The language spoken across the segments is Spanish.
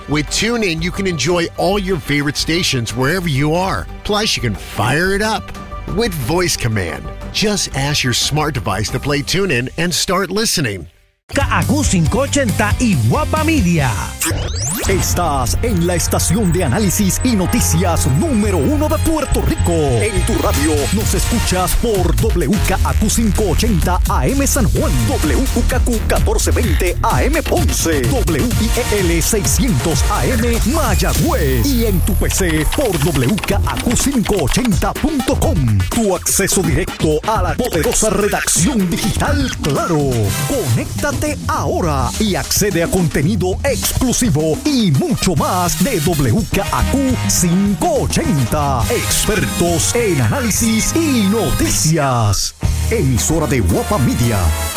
With TuneIn, you can enjoy all your favorite stations wherever you are. Plus, you can fire it up with voice command. Just ask your smart device to play TuneIn and start listening. KAKU 580 y Guapa Media. Estás en la estación de análisis y noticias número 1 de Puerto Rico. En tu radio nos escuchas por WKAQ 580 AM San Juan, WKAQ 1420 AM Ponce, WIEL 600 AM Mayagüez y en tu PC por WKAQ580.com. Tu acceso directo a la poderosa redacción digital Claro. Conéctate ahora y accede a contenido exclusivo y mucho más de WKAQ 580. Expertos en análisis y noticias. Emisora de Guapa Media.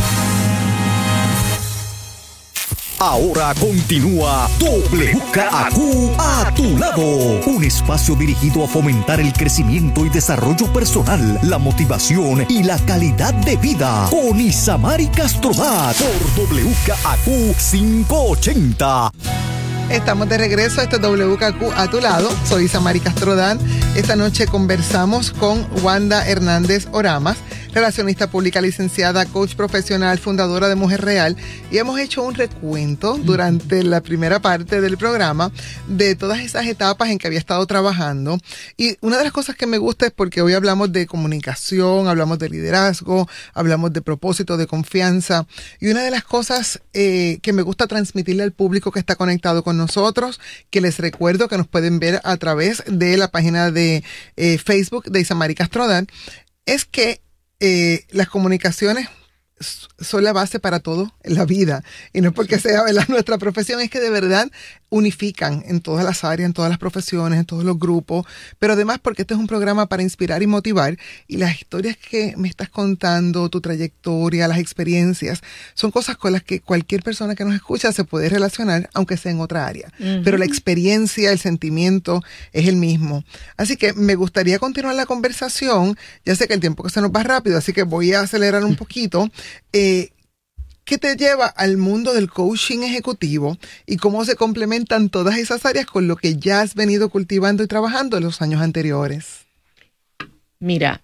Ahora continúa WKAQ a tu lado. Un espacio dirigido a fomentar el crecimiento y desarrollo personal, la motivación y la calidad de vida. Con Isamari Castrodat por WKAQ 580. Estamos de regreso, esto es WKAQ a tu lado. Soy Isamari Castrodat. Esta noche conversamos con Wanda Hernández Oramas, relacionista pública licenciada, coach profesional, fundadora de Mujer Real, y hemos hecho un recuento durante la primera parte del programa de todas esas etapas en que había estado trabajando. Y una de las cosas que me gusta es porque hoy hablamos de comunicación, hablamos de liderazgo, hablamos de propósito, de confianza, y una de las cosas que me gusta transmitirle al público que está conectado con nosotros, que les recuerdo que nos pueden ver a través de la página de Facebook de Isamari Castrodat, es que las comunicaciones son la base para todo en la vida, y no es porque sea, ¿verdad?, nuestra profesión, es que de verdad unifican en todas las áreas, en todas las profesiones, en todos los grupos, pero además porque este es un programa para inspirar y motivar, y las historias que me estás contando, tu trayectoria, las experiencias, son cosas con las que cualquier persona que nos escucha se puede relacionar, aunque sea en otra área, pero la experiencia, el sentimiento es el mismo. Así que me gustaría continuar la conversación. Ya sé que el tiempo que se nos va rápido, así que voy a acelerar un poquito. ¿Qué te lleva al mundo del coaching ejecutivo y cómo se complementan todas esas áreas con lo que ya has venido cultivando y trabajando en los años anteriores? Mira,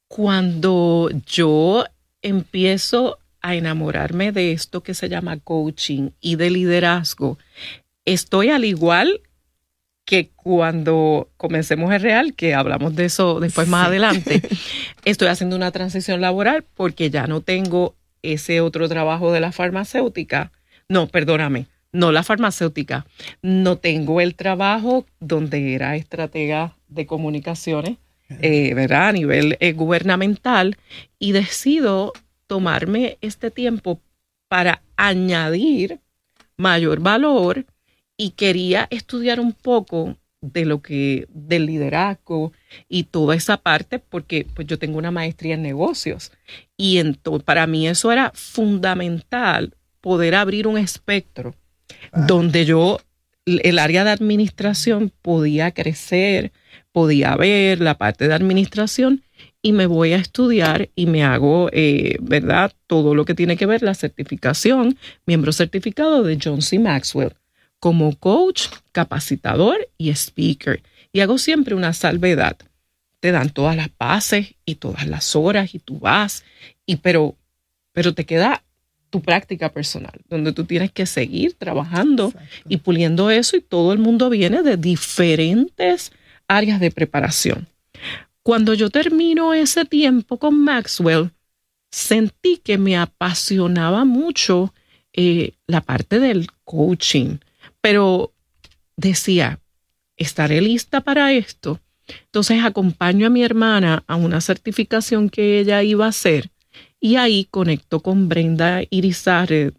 cuando yo empiezo a enamorarme de esto que se llama coaching y de liderazgo, estoy al igual que cuando comencé Mujer Real, que hablamos de eso después más adelante, estoy haciendo una transición laboral porque ya no tengo ese otro trabajo de la farmacéutica. No, perdóname, no la farmacéutica. No tengo el trabajo donde era estratega de comunicaciones, ¿verdad? A nivel gubernamental, y decido tomarme este tiempo para añadir mayor valor, y quería estudiar un poco de lo que del liderazgo y toda esa parte, porque pues yo tengo una maestría en negocios, y para mí eso era fundamental, poder abrir un espectro donde yo, el área de administración, podía crecer, podía ver la parte de administración, y me voy a estudiar y me hago, ¿verdad?, todo lo que tiene que ver la certificación, miembro certificado de John C. Maxwell, como coach, capacitador y speaker. Y hago siempre una salvedad. Te dan todas las bases y todas las horas y tú vas, pero te queda tu práctica personal, donde tú tienes que seguir trabajando y puliendo eso, y todo el mundo viene de diferentes áreas de preparación. Cuando yo termino ese tiempo con Maxwell, sentí que me apasionaba mucho la parte del coaching. Pero decía, ¿estaré lista para esto? Entonces acompaño a mi hermana a una certificación que ella iba a hacer, y ahí conecto con Brenda Irizarry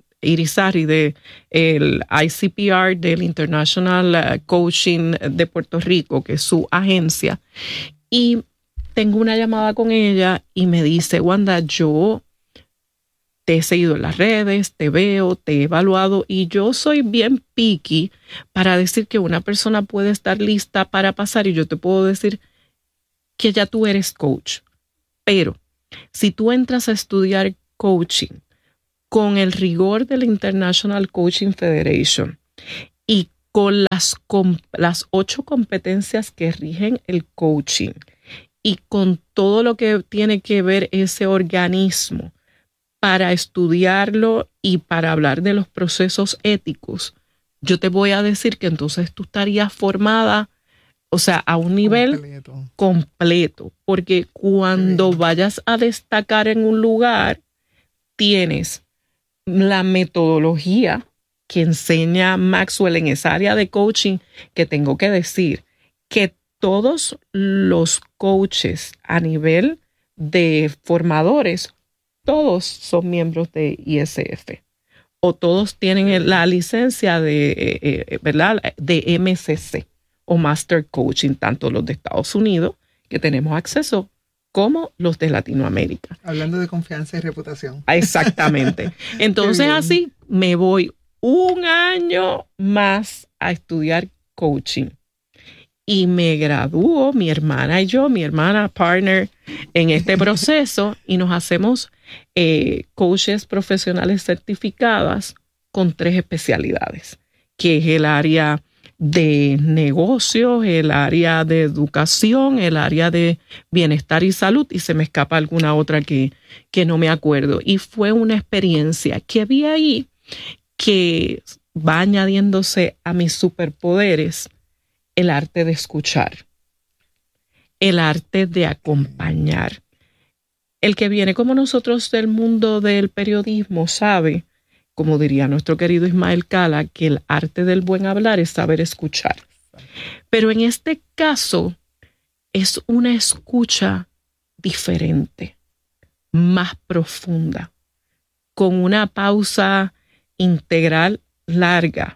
de el ICPR, del International Coaching de Puerto Rico, que es su agencia. Y tengo una llamada con ella y me dice, Wanda, yo te he seguido en las redes, te veo, te he evaluado, y yo soy bien picky para decir que una persona puede estar lista para pasar, y yo te puedo decir que ya tú eres coach. Pero si tú entras a estudiar coaching con el rigor de la International Coaching Federation y con las 8 competencias que rigen el coaching y con todo lo que tiene que ver ese organismo para estudiarlo y para hablar de los procesos éticos, yo te voy a decir que entonces tú estarías formada, o sea, a un nivel completo, porque cuando vayas a destacar en un lugar, tienes la metodología que enseña Maxwell en esa área de coaching, que tengo que decir que todos los coaches a nivel de formadores, todos son miembros de ISF o todos tienen la licencia de, ¿verdad?, de MCC o Master Coaching, tanto los de Estados Unidos, que tenemos acceso, como los de Latinoamérica. Hablando de confianza y reputación. Exactamente. Entonces así me voy un año más a estudiar coaching y me gradúo, mi hermana y yo, mi hermana partner en este proceso, y nos hacemos coaches profesionales certificadas con 3 especialidades, que es el área de negocios, el área de educación, el área de bienestar y salud, y se me escapa alguna otra que no me acuerdo. Y fue una experiencia que vi ahí que va añadiéndose a mis superpoderes, el arte de escuchar, el arte de acompañar. El que viene como nosotros del mundo del periodismo sabe, como diría nuestro querido Ismael Cala, que el arte del buen hablar es saber escuchar. Pero en este caso es una escucha diferente, más profunda, con una pausa integral larga.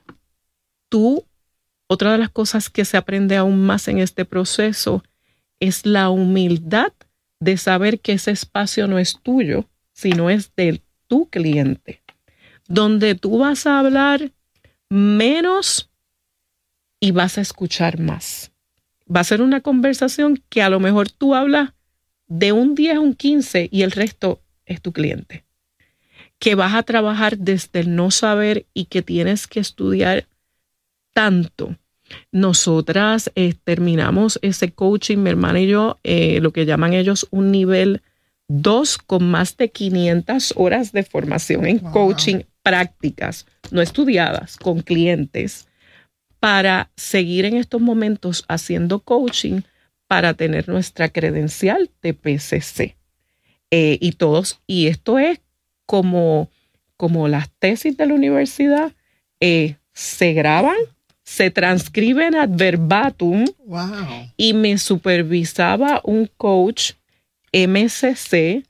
Otra de las cosas que se aprende aún más en este proceso es la humildad de saber que ese espacio no es tuyo, sino es de tu cliente, donde tú vas a hablar menos y vas a escuchar más. Va a ser una conversación que a lo mejor tú hablas de un 10 a un 15 y el resto es tu cliente. Que vas a trabajar desde el no saber y que tienes que estudiar tanto. Nosotras terminamos ese coaching, mi hermana y yo, lo que llaman ellos un nivel 2 con más de 500 horas de formación en coaching, prácticas, no estudiadas, con clientes, para seguir en estos momentos haciendo coaching para tener nuestra credencial de PCC. Y esto es como las tesis de la universidad, se graban, se transcriben ad verbatim. Wow. Y me supervisaba un coach MCC.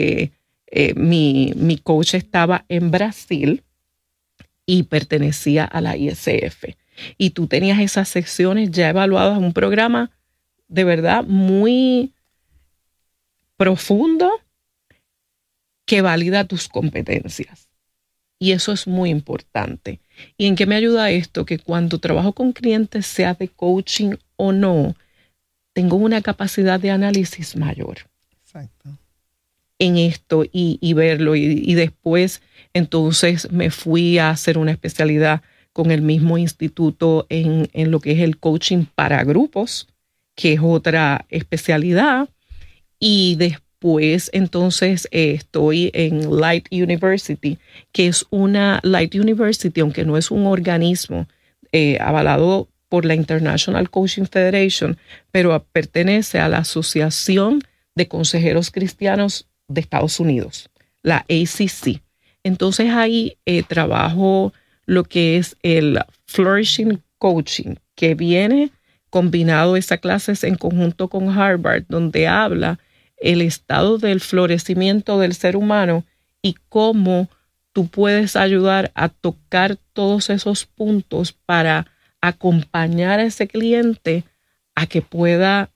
Mi coach estaba en Brasil y pertenecía a la ISF. Y tú tenías esas secciones ya evaluadas en un programa de verdad muy profundo que valida tus competencias. Y eso es muy importante. ¿Y en qué me ayuda esto? Que cuando trabajo con clientes, sea de coaching o no, tengo una capacidad de análisis mayor. Exacto. En esto y verlo. Y después, entonces, me fui a hacer una especialidad con el mismo instituto en lo que es el coaching para grupos, que es otra especialidad. Y después, entonces, estoy en Light University, que es una Light University, aunque no es un organismo avalado por la International Coaching Federation, pero pertenece a la Asociación de Consejeros Cristianos de Estados Unidos, la ACC. Entonces ahí trabajo lo que es el Flourishing Coaching, que viene combinado esas clases en conjunto con Harvard, donde habla el estado del florecimiento del ser humano y cómo tú puedes ayudar a tocar todos esos puntos para acompañar a ese cliente a que pueda,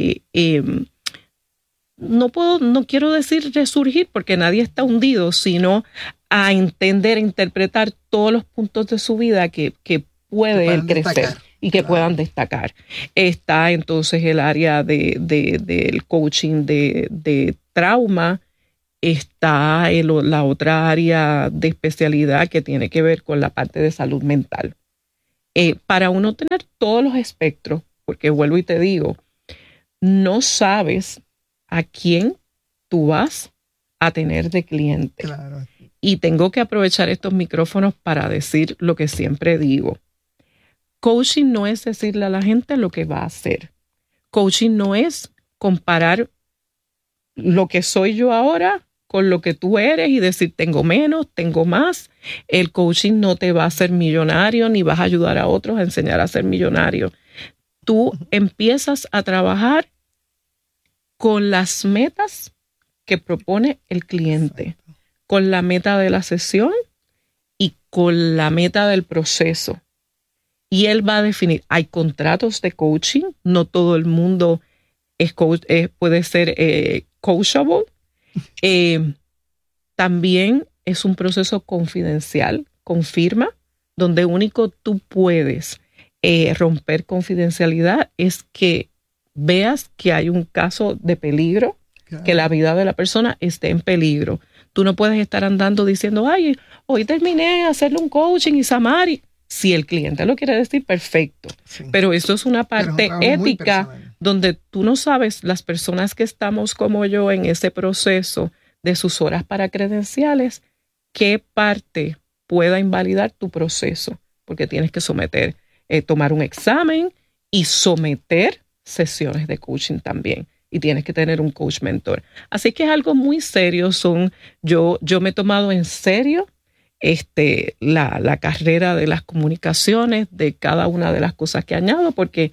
no quiero decir resurgir porque nadie está hundido, sino a entender, a interpretar todos los puntos de su vida que puede él crecer. Destacar. Y que puedan destacar. Está entonces el área del coaching de trauma, está la otra área de especialidad que tiene que ver con la parte de salud mental. Para uno tener todos los espectros, porque vuelvo y te digo, no sabes a quién tú vas a tener de cliente. Claro. Y tengo que aprovechar estos micrófonos para decir lo que siempre digo. Coaching no es decirle a la gente lo que va a hacer. Coaching no es comparar lo que soy yo ahora con lo que tú eres y decir tengo menos, tengo más. El coaching no te va a hacer millonario ni vas a ayudar a otros a enseñar a ser millonario. Tú empiezas a trabajar con las metas que propone el cliente, con la meta de la sesión y con la meta del proceso. Y él va a definir, hay contratos de coaching, no todo el mundo es puede ser coachable. También es un proceso confidencial, con firma, donde único tú puedes romper confidencialidad es que veas que hay un caso de peligro, claro, que la vida de la persona esté en peligro. Tú no puedes estar andando diciendo, ay, hoy terminé de hacerle un coaching y Samari. Si el cliente lo quiere decir, perfecto. Sí. Pero eso es una parte ética donde tú no sabes, las personas que estamos como yo en ese proceso de sus horas para credenciales, qué parte pueda invalidar tu proceso, porque tienes que someter, tomar un examen y someter sesiones de coaching también. Y tienes que tener un coach mentor. Así que es algo muy serio. Yo me he tomado en serio la carrera de las comunicaciones, de cada una de las cosas que añado, porque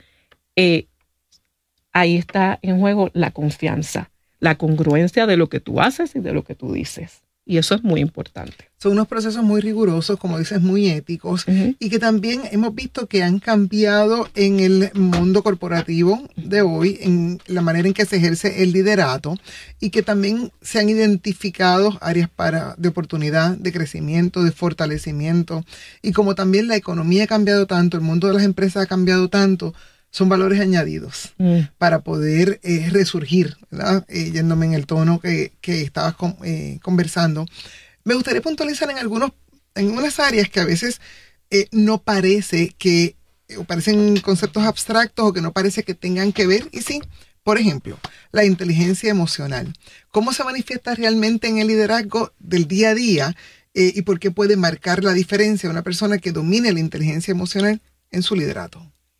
ahí está en juego la confianza, la congruencia de lo que tú haces y de lo que tú dices. Y eso es muy importante. Son unos procesos muy rigurosos, como dices, muy éticos, y que también hemos visto que han cambiado en el mundo corporativo de hoy, en la manera en que se ejerce el liderato, y que también se han identificado áreas de oportunidad, de crecimiento, de fortalecimiento. Y como también la economía ha cambiado tanto, el mundo de las empresas ha cambiado tanto, son valores añadidos para poder resurgir, ¿verdad? Yéndome en el tono que estabas conversando. Me gustaría puntualizar en unas áreas que a veces no parece que, o parecen conceptos abstractos o que no parece que tengan que ver, y sí, por ejemplo, la inteligencia emocional. ¿Cómo se manifiesta realmente en el liderazgo del día a día y por qué puede marcar la diferencia una persona que domine la inteligencia emocional en su liderato?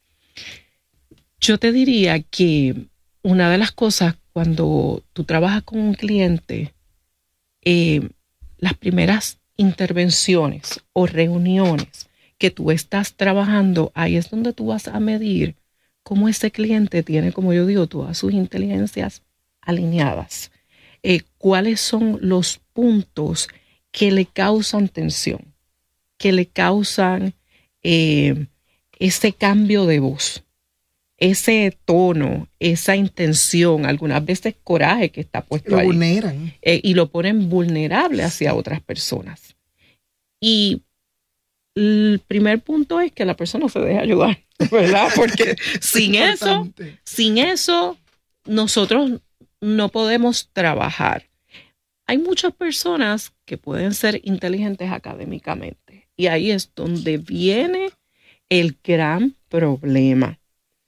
Yo te diría que una de las cosas cuando tú trabajas con un cliente, las primeras intervenciones o reuniones que tú estás trabajando, ahí es donde tú vas a medir cómo ese cliente tiene, como yo digo, todas sus inteligencias alineadas. Cuáles son los puntos que le causan tensión, que le causan ese cambio de voz, ese tono, esa intención, algunas veces coraje que está puesto ahí. Lo vulneran. Y lo ponen vulnerable hacia otras personas. Y el primer punto es que la persona se deje ayudar, ¿verdad? Porque sin eso, nosotros no podemos trabajar. Hay muchas personas que pueden ser inteligentes académicamente. Y ahí es donde viene el gran problema.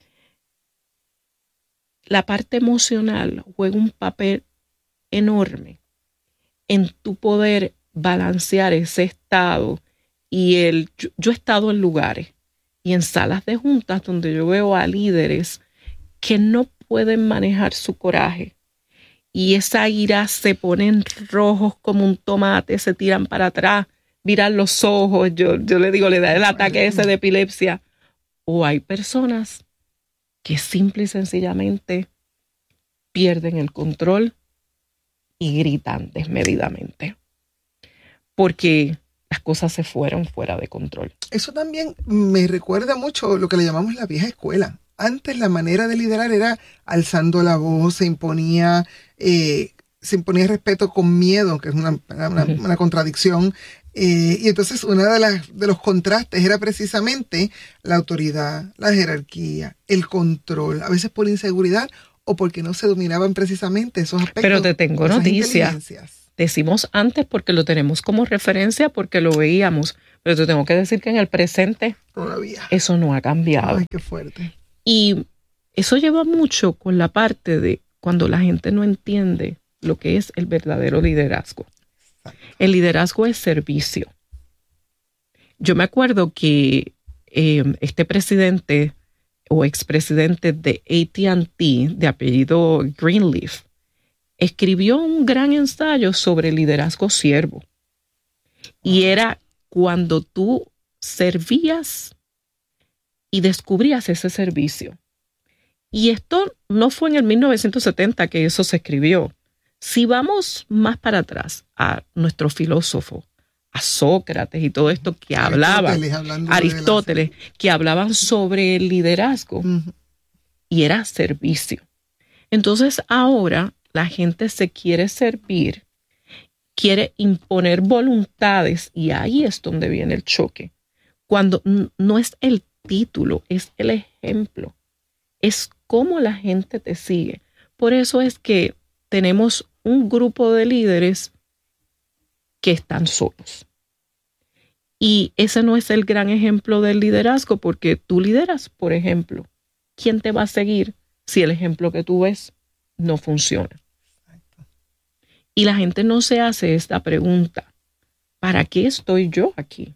La parte emocional juega un papel enorme en tu poder balancear ese estado y yo he estado en lugares y en salas de juntas donde yo veo a líderes que no pueden manejar su coraje y esa ira se ponen rojos como un tomate, se tiran para atrás, miran los ojos, yo le digo, le da el ataque ese de epilepsia. O hay personas que simple y sencillamente pierden el control y gritan desmedidamente porque las cosas se fueron fuera de control. Eso también me recuerda mucho lo que le llamamos la vieja escuela. Antes la manera de liderar era alzando la voz, se imponía respeto con miedo, que es una contradicción. Y entonces uno de los contrastes era precisamente la autoridad, la jerarquía, el control, a veces por inseguridad o porque no se dominaban precisamente esos aspectos. Pero te tengo noticias. Decimos antes porque lo tenemos como referencia, porque lo veíamos, pero te tengo que decir que en el presente todavía eso no ha cambiado. Ay, qué fuerte. Y eso lleva mucho con la parte de cuando la gente no entiende lo que es el verdadero liderazgo. Exacto. El liderazgo es servicio. Yo me acuerdo que este presidente o expresidente de AT&T, de apellido Greenleaf, escribió un gran ensayo sobre liderazgo siervo. Y era cuando tú servías y descubrías ese servicio. Y esto no fue en el 1970 que eso se escribió. Si vamos más para atrás a nuestro filósofo, a Sócrates y todo esto que hablaban, Aristóteles, que hablaban sobre el liderazgo, y era servicio. Entonces ahora la gente se quiere servir, quiere imponer voluntades, y ahí es donde viene el choque. Cuando no es el título, es el ejemplo, es cómo la gente te sigue. Por eso es que tenemos un grupo de líderes que están solos. Y ese no es el gran ejemplo del liderazgo, porque tú lideras, por ejemplo. ¿Quién te va a seguir si el ejemplo que tú ves no funciona? Y la gente no se hace esta pregunta: ¿para qué estoy yo aquí?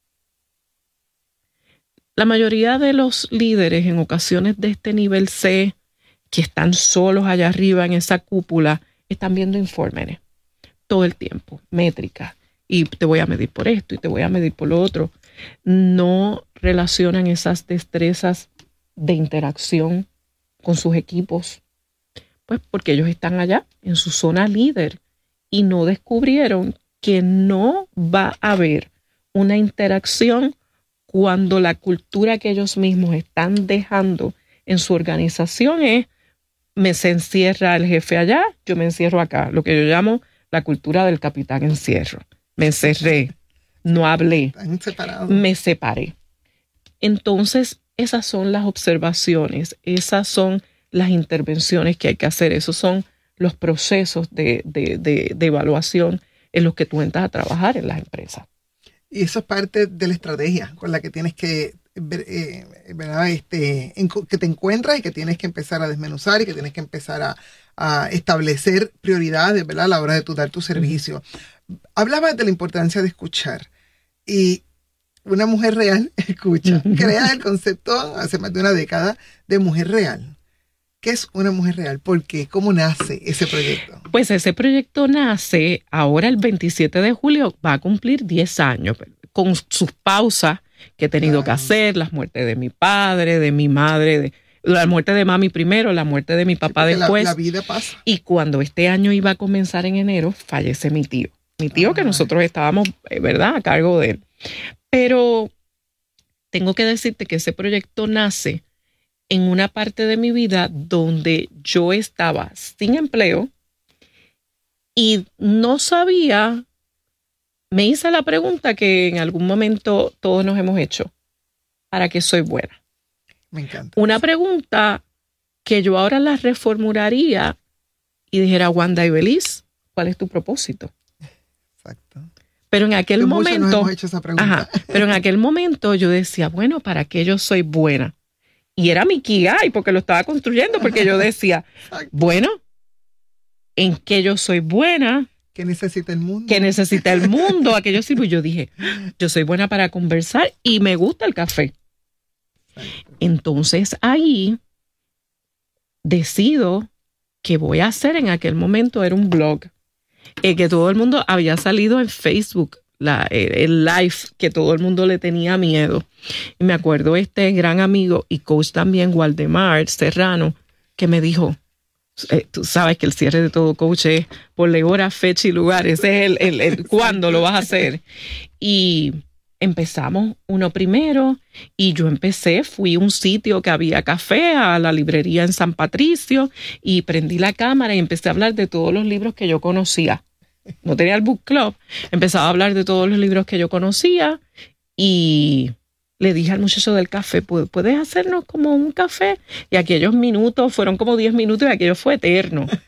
La mayoría de los líderes en ocasiones de este nivel C, que están solos allá arriba en esa cúpula, están viendo informes todo el tiempo, métricas, y te voy a medir por esto y te voy a medir por lo otro. No relacionan esas destrezas de interacción con sus equipos, pues porque ellos están allá en su zona líder y no descubrieron que no va a haber una interacción cuando la cultura que ellos mismos están dejando en su organización es: se encierra el jefe allá, yo me encierro acá, lo que yo llamo la cultura del capitán encierro. Me encerré, no hablé, me separé. Entonces, esas son las observaciones, esas son las intervenciones que hay que hacer, esos son los procesos de evaluación en los que tú entras a trabajar en las empresas. Y eso es parte de la estrategia con la que tienes que, ¿verdad? Que te encuentras y que tienes que empezar a desmenuzar y que tienes que empezar a establecer prioridades, ¿verdad? A la hora de tú dar tu servicio. Hablabas de la importancia de escuchar, y una mujer real escucha. Crea el concepto hace más de una década de mujer real. ¿Qué es una mujer real? ¿Por qué? ¿Cómo nace ese proyecto? Pues ese proyecto nace ahora el 27 de julio, va a cumplir 10 años, con sus pausas que he tenido que hacer, las muertes de mi padre, de mi madre, la muerte de mami primero, la muerte de mi papá después. La vida pasa. Y cuando este año iba a comenzar en enero, fallece mi tío. Mi tío que nosotros estábamos, ¿verdad?, a cargo de él. Pero tengo que decirte que ese proyecto nace en una parte de mi vida donde yo estaba sin empleo y no sabía, me hice la pregunta que en algún momento todos nos hemos hecho: ¿para qué soy buena? Me encanta. Una pregunta que yo ahora la reformularía y dijera: Wanda Ibeliz, ¿cuál es tu propósito? Exacto. Pero en aquel momento, nos hemos hecho esa pregunta. Pero en aquel momento yo decía: bueno, ¿para qué yo soy buena? Y era mi Ikigai, porque lo estaba construyendo, porque yo decía: bueno, ¿en qué yo soy buena? ¿Qué necesita el mundo? ¿Qué necesita el mundo? ¿A qué yo sirvo? Y yo dije: yo soy buena para conversar y me gusta el café. Entonces ahí decido que voy a hacer. En aquel momento era un blog, que todo el mundo había salido en Facebook, el live, que todo el mundo le tenía miedo. Y me acuerdo este gran amigo y coach también, Waldemar Serrano, que me dijo: tú sabes que el cierre de todo coach es ponle hora, fecha y lugar. Ese es el cuándo lo vas a hacer. Y empezamos uno primero, y yo fui a un sitio que había café, a la librería en San Patricio, y prendí la cámara y empecé a hablar de todos los libros que yo conocía. No tenía el book club, empezaba a hablar de todos los libros que yo conocía, y le dije al muchacho del café: ¿puedes hacernos como un café? Y aquellos minutos fueron como 10 minutos y aquello fue eterno.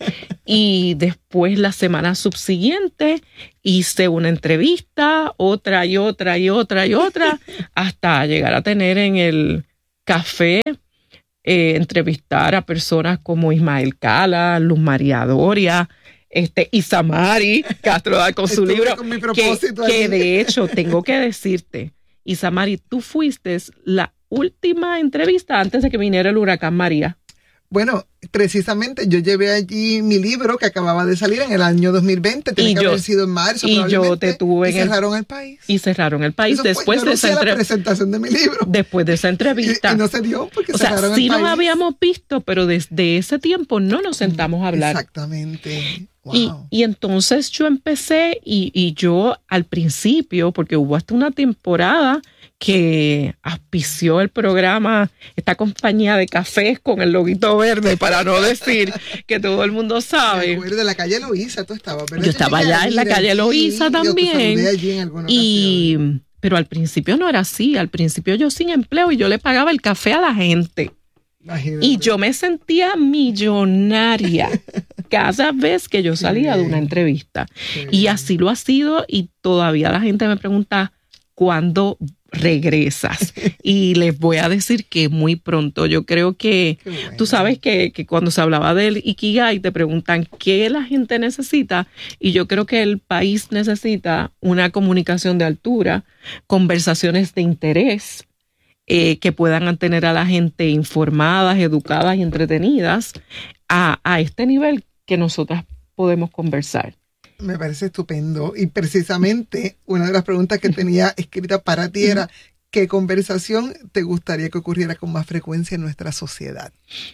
Y después la semana subsiguiente hice una entrevista, otra y otra y otra y otra, hasta llegar a tener en el café, entrevistar a personas como Ismael Cala, Luz María Doria, Isamari Castro con su libro, con mi propósito que de hecho tengo que decirte, Isamari, tú fuiste la última entrevista antes de que viniera el huracán María. Bueno, precisamente yo llevé allí mi libro que acababa de salir en el año 2020, tenía que haber sido en marzo, y yo te tuve y cerraron el país. Y cerraron el país después de esa la presentación de mi libro. Después de esa entrevista. Y no se dio porque cerraron el país. Sí nos habíamos visto, pero desde ese tiempo no nos sentamos a hablar. Exactamente. Wow. Y entonces yo empecé y yo al principio, porque hubo hasta una temporada que auspició el programa, esta compañía de cafés con el loguito verde, para no decir que todo el mundo sabe. De la calle Loíza tú estabas, ¿verdad? Yo estaba allá en la calle Loíza también. Pero al principio no era así. Al principio yo sin empleo y yo le pagaba el café a la gente. Imagínate. Y yo me sentía millonaria cada vez que yo salía de una entrevista. Y así lo ha sido y todavía la gente me pregunta, ¿cuándo regresas? Y les voy a decir que muy pronto. Yo creo que tú sabes que cuando se hablaba del Ikigai te preguntan qué la gente necesita, y yo creo que el país necesita una comunicación de altura, conversaciones de interés, que puedan mantener a la gente informadas, educadas y entretenidas a este nivel que nosotras podemos conversar. Me parece estupendo. Y precisamente una de las preguntas que tenía escrita para ti era, ¿qué conversación te gustaría que ocurriera con más frecuencia en nuestra sociedad?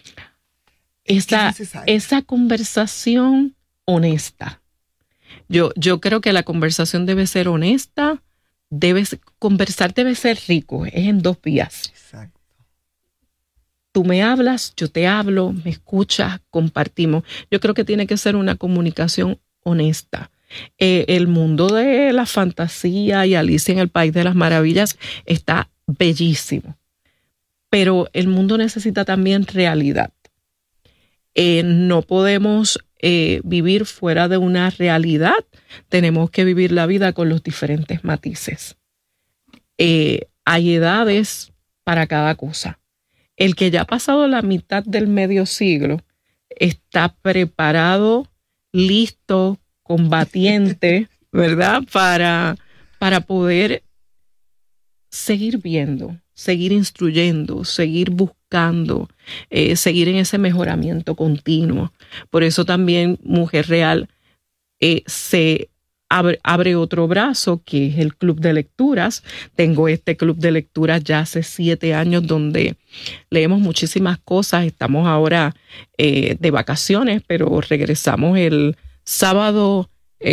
Esa conversación honesta. Yo creo que la conversación debe ser honesta, conversar debe ser rico, es en dos vías. Exacto. Tú me hablas, yo te hablo, me escuchas, compartimos. Yo creo que tiene que ser una comunicación honesta. El mundo de la fantasía y Alicia en el País de las Maravillas está bellísimo, pero el mundo necesita también realidad. No podemos vivir fuera de una realidad, tenemos que vivir la vida con los diferentes matices. Hay edades para cada cosa. El que ya ha pasado la mitad del medio siglo está preparado, listo, combatiente, ¿verdad? Para poder seguir viendo, seguir instruyendo, seguir buscando, seguir en ese mejoramiento continuo. Por eso también Mujer Real se abre otro brazo, que es el club de lecturas. Tengo este club de lecturas ya hace 7 años donde leemos muchísimas cosas. Estamos ahora de vacaciones, pero regresamos el sábado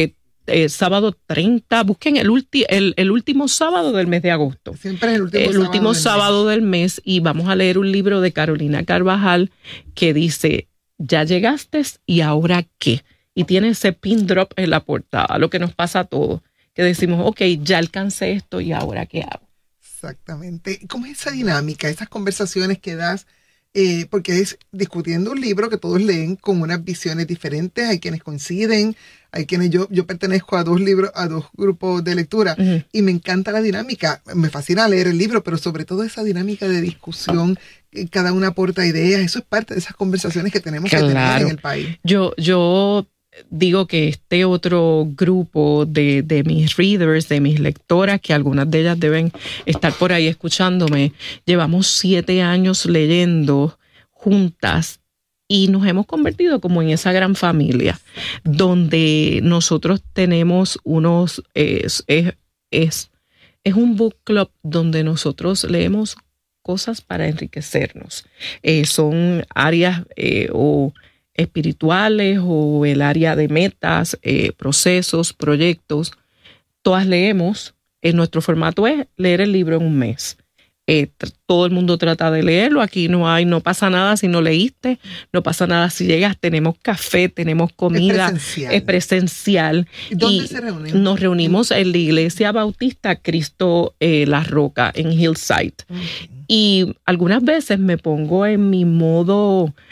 30, busquen el último sábado del mes de agosto. Siempre es el último sábado del mes, y vamos a leer un libro de Carolina Carvajal que dice, ¿ya llegaste y ahora qué? Y tiene ese pin drop en la portada, lo que nos pasa a todos, que decimos, ok, ya alcancé esto y ahora qué hago. Exactamente. ¿Cómo es esa dinámica, esas conversaciones que das? Porque es discutiendo un libro que todos leen con unas visiones diferentes, hay quienes coinciden, hay quienes yo pertenezco a 2 grupos de lectura, y me encanta la dinámica, me fascina leer el libro, pero sobre todo esa dinámica de discusión, cada una aporta ideas, eso es parte de esas conversaciones que tenemos que tener en el país. Yo digo que este otro grupo de mis readers, de mis lectoras, que algunas de ellas deben estar por ahí escuchándome, llevamos 7 años leyendo juntas y nos hemos convertido como en esa gran familia donde nosotros tenemos es un book club donde nosotros leemos cosas para enriquecernos. Son áreas o espirituales o el área de metas, procesos, proyectos. Todas leemos. Nuestro formato es leer el libro en un mes. Todo el mundo trata de leerlo. Aquí no pasa nada si no leíste, no pasa nada si llegas. Tenemos café, tenemos comida. Es presencial. ¿Y dónde se reúnen? Nos reunimos en la Iglesia Bautista Cristo La Roca, en Hillside. Y algunas veces me pongo en mi modo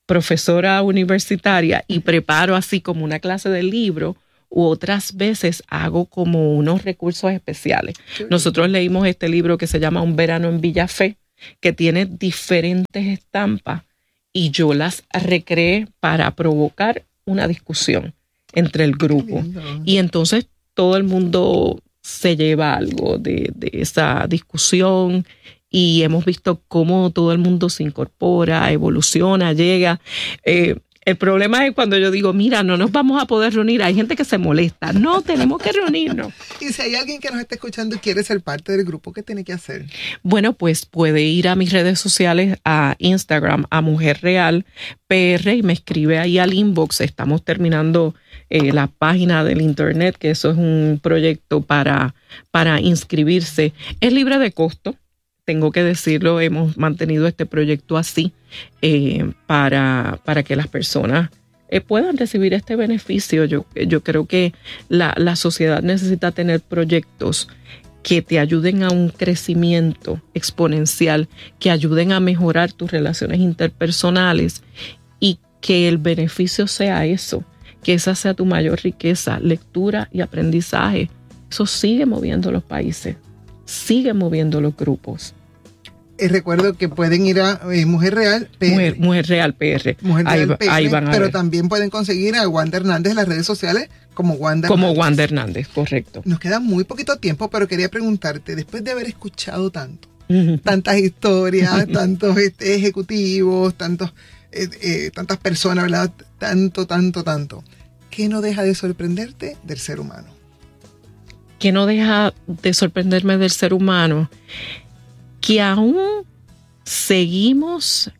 profesora universitaria y preparo así como una clase de libro, u otras veces hago como unos recursos especiales. Nosotros leímos este libro que se llama Un verano en Villafé, que tiene diferentes estampas y yo las recreé para provocar una discusión entre el grupo. Y entonces todo el mundo se lleva algo de esa discusión y hemos visto cómo todo el mundo se incorpora, evoluciona, llega. El problema es cuando yo digo, mira, no nos vamos a poder reunir. Hay gente que se molesta. No, tenemos que reunirnos. Y si hay alguien que nos está escuchando y quiere ser parte del grupo, ¿qué tiene que hacer? Bueno, pues puede ir a mis redes sociales, a Instagram, a Mujer Real PR, y me escribe ahí al inbox. Estamos terminando la página del internet, que eso es un proyecto para inscribirse. Es libre de costo. Tengo que decirlo, hemos mantenido este proyecto así para que las personas puedan recibir este beneficio. Yo creo que la sociedad necesita tener proyectos que te ayuden a un crecimiento exponencial, que ayuden a mejorar tus relaciones interpersonales y que el beneficio sea eso, que esa sea tu mayor riqueza, lectura y aprendizaje. Eso sigue moviendo los países. Sigue moviendo los grupos. Recuerdo que pueden ir a Mujer Real PR. Mujer Real PR. Mujer Real PR, ahí van a pero ver. También pueden conseguir a Wanda Hernández en las redes sociales como Wanda Hernández. Como Wanda Hernández, correcto. Nos queda muy poquito tiempo, pero quería preguntarte, después de haber escuchado tantas historias, tantos ejecutivos, tantas personas, ¿verdad? Tanto. ¿Qué no deja de sorprenderte del ser humano? ¿Qué no deja de sorprenderme del ser humano? Que aún seguimos,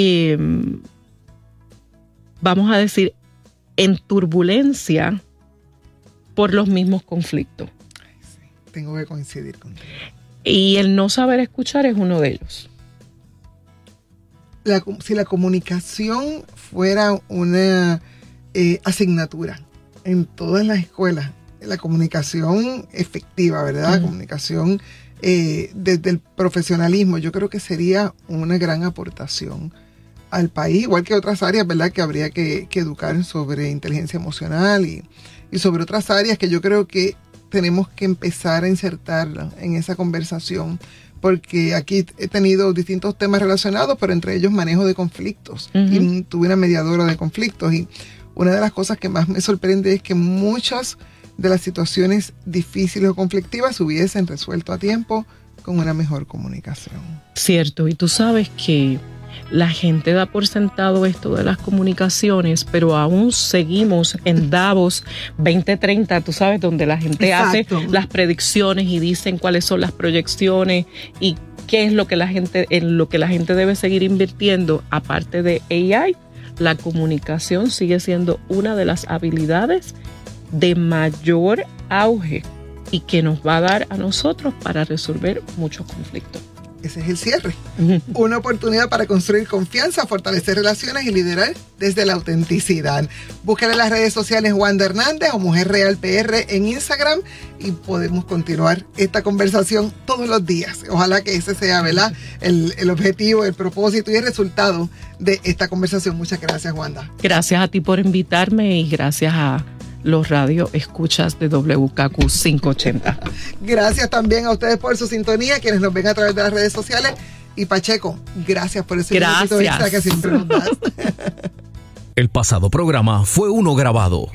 vamos a decir, en turbulencia por los mismos conflictos. Sí, tengo que coincidir contigo. Y el no saber escuchar es uno de ellos. Si la comunicación fuera una asignatura en todas las escuelas, la comunicación efectiva, ¿verdad? La comunicación desde el profesionalismo, yo creo que sería una gran aportación al país, igual que otras áreas, ¿verdad? Que habría que educar sobre inteligencia emocional y sobre otras áreas que yo creo que tenemos que empezar a insertarla en esa conversación, porque aquí he tenido distintos temas relacionados, pero entre ellos manejo de conflictos. Y tuve una mediadora de conflictos y una de las cosas que más me sorprende es que muchas de las situaciones difíciles o conflictivas se hubiesen resuelto a tiempo con una mejor comunicación. Cierto, y tú sabes que la gente da por sentado esto de las comunicaciones, pero aún seguimos en Davos 2030, tú sabes, donde la gente hace las predicciones y dicen cuáles son las proyecciones y qué es lo que en lo que la gente debe seguir invirtiendo. Aparte de AI, la comunicación sigue siendo una de las habilidades de mayor auge y que nos va a dar a nosotros para resolver muchos conflictos. Ese es el cierre. Una oportunidad para construir confianza, fortalecer relaciones y liderar desde la autenticidad. Búsquenla en las redes sociales Wanda Hernández o Mujer Real PR en Instagram y podemos continuar esta conversación todos los días. Ojalá que ese sea, ¿verdad?, el objetivo, el propósito y el resultado de esta conversación. Muchas gracias, Wanda. Gracias a ti por invitarme y gracias a los radio escuchas de WKQ 580. Gracias también a ustedes por su sintonía, quienes nos ven a través de las redes sociales. Y Pacheco, gracias por ese minutito extra que siempre nos das. El pasado programa fue uno grabado.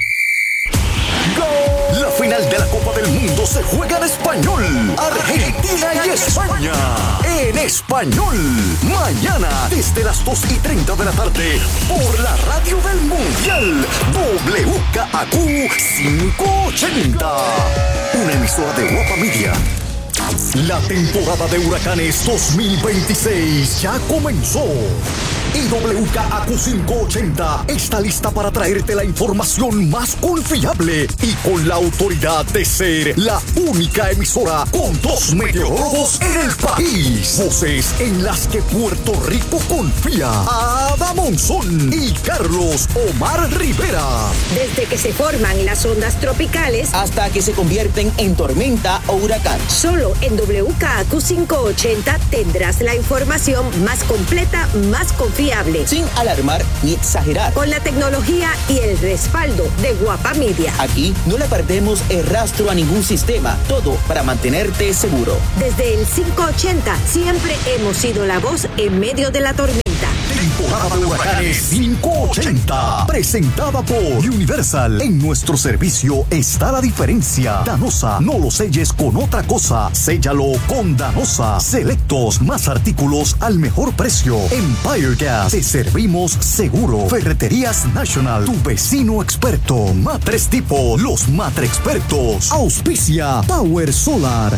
La final de la Copa del Mundo se juega en español. Argentina y España. En español. Mañana, desde las 2:30 de la tarde, por la radio del Mundial. WKQ 580. Una emisora de Guapa Media. La temporada de huracanes 2026 ya comenzó. Y WKQ 580 está lista para traerte la información más confiable y con la autoridad de ser la única emisora con 2 meteorólogos en el país. Voces en las que Puerto Rico confía. Ada Monzón y Carlos Omar Rivera. Desde que se forman las ondas tropicales hasta que se convierten en tormenta o huracán. Solo en WKQ 580 tendrás la información más completa, más confiable confiable. Sin alarmar ni exagerar. Con la tecnología y el respaldo de Guapa Media. Aquí no le perdemos el rastro a ningún sistema. Todo para mantenerte seguro. Desde el 580 siempre hemos sido la voz en medio de la tormenta. Temporada de huracanes 580, presentada por Universal. En nuestro servicio está la diferencia. Danosa, no lo selles con otra cosa, séllalo con Danosa. Selectos, más artículos al mejor precio. Empire Gas, te servimos seguro. Ferreterías National, tu vecino experto. Matres Tipo, los Matre Expertos. Auspicia Power Solar.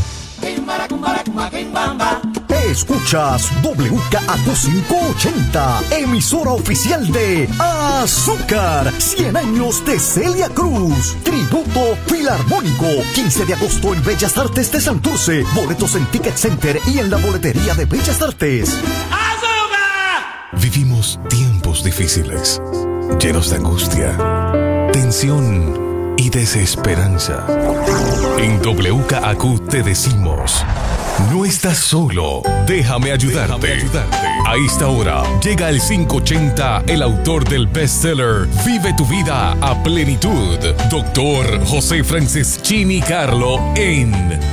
Escuchas WKAQ 580, emisora oficial de Azúcar, 100 años de Celia Cruz, tributo filarmónico, 15 de agosto en Bellas Artes de Santurce, boletos en Ticket Center y en la boletería de Bellas Artes. ¡Azúcar! Vivimos tiempos difíciles, llenos de angustia, tensión y desesperanza. En WKAQ te decimos: no estás solo, déjame ayudarte. A esta hora llega el 580, el autor del bestseller Vive tu vida a plenitud, Dr. José Franceschini Carlo, en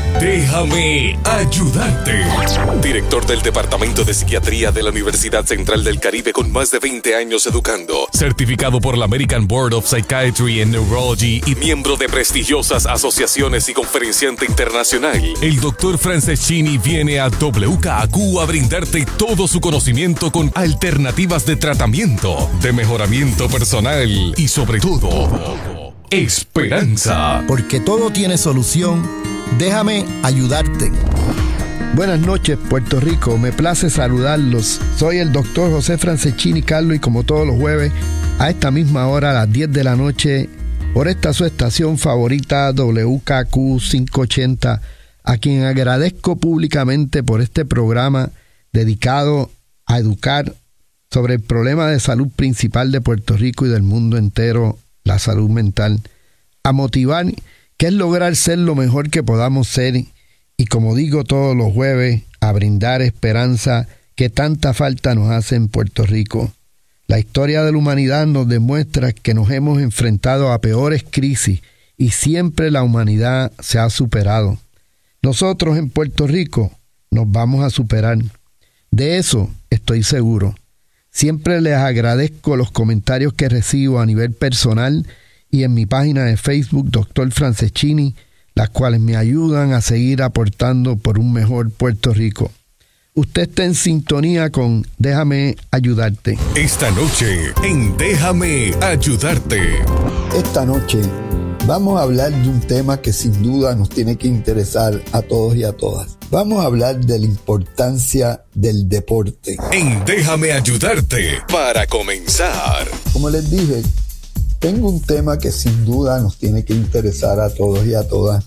Déjame ayudarte. Director del Departamento de Psiquiatría de la Universidad Central del Caribe con más de 20 años educando, certificado por la American Board of Psychiatry and Neurology y miembro de prestigiosas asociaciones y conferenciante internacional. El Dr. Franceschini viene a WKAQ a brindarte todo su conocimiento con alternativas de tratamiento, de mejoramiento personal y sobre todo, esperanza. Porque todo tiene solución, déjame ayudarte. Buenas noches, Puerto Rico. Me place saludarlos. Soy el doctor José Franceschini Carlo y como todos los jueves, a esta misma hora, a las 10 de la noche, por esta su estación favorita, WKAQ 580, a quien agradezco públicamente por este programa dedicado a educar sobre el problema de salud principal de Puerto Rico y del mundo entero, la salud mental, a motivar que es lograr ser lo mejor que podamos ser y, como digo todos los jueves, a brindar esperanza que tanta falta nos hace en Puerto Rico. La historia de la humanidad nos demuestra que nos hemos enfrentado a peores crisis y siempre la humanidad se ha superado. Nosotros en Puerto Rico nos vamos a superar. De eso estoy seguro. Siempre les agradezco los comentarios que recibo a nivel personal y en mi página de Facebook, Dr. Franceschini, las cuales me ayudan a seguir aportando por un mejor Puerto Rico. Usted está en sintonía con Déjame Ayudarte. Esta noche en Déjame Ayudarte. Esta noche vamos a hablar de un tema que sin duda nos tiene que interesar a todos y a todas. Vamos a hablar de la importancia del deporte. En Déjame Ayudarte, para comenzar. Como les dije, tengo un tema que sin duda nos tiene que interesar a todos y a todas,